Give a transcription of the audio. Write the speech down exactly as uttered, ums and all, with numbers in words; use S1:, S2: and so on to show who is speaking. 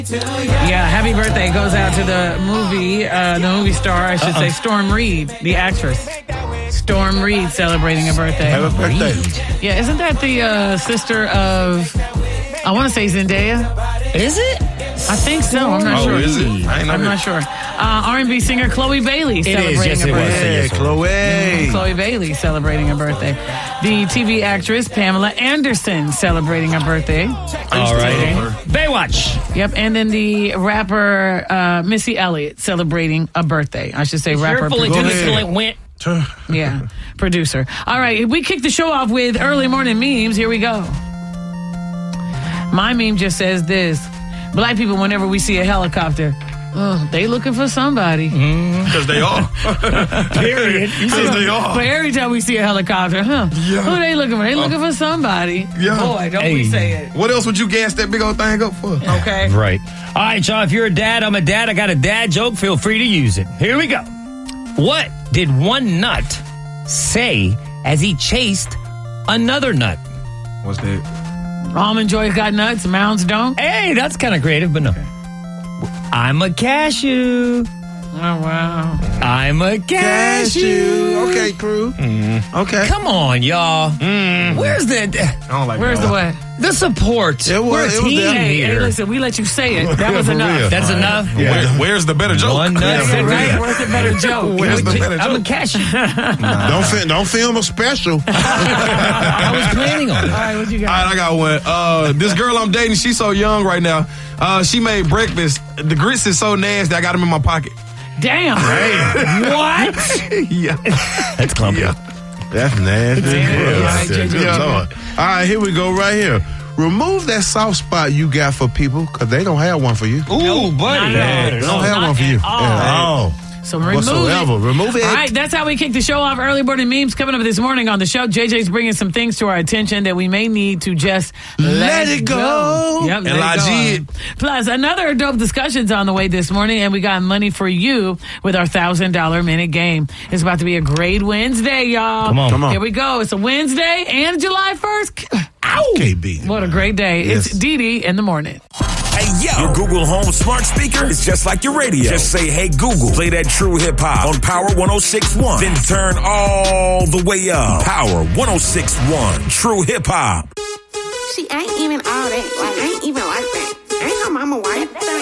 S1: Yeah, happy birthday goes out to the movie, uh, the movie star, I should Uh-oh. say, Storm Reed, the actress. Storm Reed celebrating a birthday.
S2: Happy birthday.
S1: Yeah, isn't that the uh, sister of, I want to say Zendaya?
S3: Is it?
S1: I think so. I'm not
S2: oh,
S1: sure.
S2: Is it? I ain't know
S1: I'm
S2: that.
S1: not sure. Uh, R and B singer Chloe Bailey
S3: It
S1: celebrating
S3: is, yes,
S1: a
S3: it was.
S1: birthday.
S2: Hey, Chloe.
S1: Mm, Chloe Bailey celebrating a birthday. The T V actress Pamela Anderson celebrating a birthday.
S3: All right. Baywatch.
S1: Yep, and then the rapper uh, Missy Elliott celebrating a birthday. I should say rapper.
S3: Carefully
S1: producer.
S3: to the till it went.
S1: Yeah, producer. All right, we kick the show off with early morning memes. Here we go. My meme just says this. Black people, whenever we see a helicopter, oh, they looking for somebody.
S2: Because they are.
S3: Period.
S2: Because they are.
S1: But every time we see a helicopter, huh?
S2: Yeah.
S1: Who they looking for? They looking for somebody.
S2: Yeah.
S1: Boy, don't
S3: Hey.
S1: we say it.
S2: What else would you gas that big old thing up for?
S1: Okay.
S3: Right. All right, y'all. If you're a dad, I'm a dad. I got a dad joke. Feel free to use it. Here we go. What did one nut say as he chased another nut?
S2: What's that?
S1: Almond Joy's got nuts, Mounds don't.
S3: Hey, that's kind of creative, but no. I'm a cashew.
S1: Oh, wow.
S3: I'm a cashew.
S2: Okay, crew. Okay.
S3: Come on, y'all. Where's the
S2: I don't like
S1: Where's
S2: that.
S1: the what?
S3: the support?
S2: It was-
S3: We're a
S2: it was
S3: team
S2: there.
S1: Hey, hey,
S3: here.
S1: listen, we let you say it. That
S2: Yeah,
S1: was
S2: for
S1: enough.
S2: real.
S3: That's enough.
S2: Where, where's the better joke?
S3: One nut.
S2: Yeah, for
S1: Right,
S2: real.
S1: where's the better joke?
S2: Where's the better
S3: I'm a
S2: joke?
S3: cashew.
S4: Don't film, don't film a special.
S3: I was planning on it.
S1: All right, what you
S2: All
S1: got?
S2: right, I got one. Uh, this girl I'm dating, she's so young right now. Uh, she made breakfast. The grits is so nasty, I got them in my pocket.
S1: Damn. What?
S2: Yeah.
S3: That's clumpy.
S2: Yeah.
S4: That's nasty.
S1: Yeah,
S4: Yeah.
S1: right, J J.
S4: Yeah, Lord. All right, here we go right here. Remove that soft spot you got for people because they don't have one for you.
S3: Ooh, buddy.
S1: Not at all.
S4: They don't
S1: No,
S4: have
S1: not
S4: one for you.
S1: at all.
S4: At all.
S1: So remove
S4: Whatsoever.
S1: it.
S4: Remove it.
S1: All right, that's how we kick the show off. Early morning memes coming up this morning on the show. J J's bringing some things to our attention that we may need to just let,
S4: Let it go.
S1: Yep,
S2: And
S1: let it
S2: Lajee.
S1: go. Plus, another dope discussion's on the way this morning, and we got money for you with our one thousand dollars minute game. It's about to be a great Wednesday, y'all.
S3: Come on.
S4: Come on.
S1: Here we go. It's a Wednesday and July first. Ow!
S4: Can't beat it.
S1: What a great day.
S4: Yes.
S1: It's Dee Dee in the morning.
S5: Hey, yo. Your Google Home smart speaker is just like your radio. Just say, hey, Google, play that true hip hop on Power one oh six point one. Then turn all the way up. Power one oh six point one. True hip hop.
S6: She ain't even all that. Like, ain't even like that. Ain't her mama white.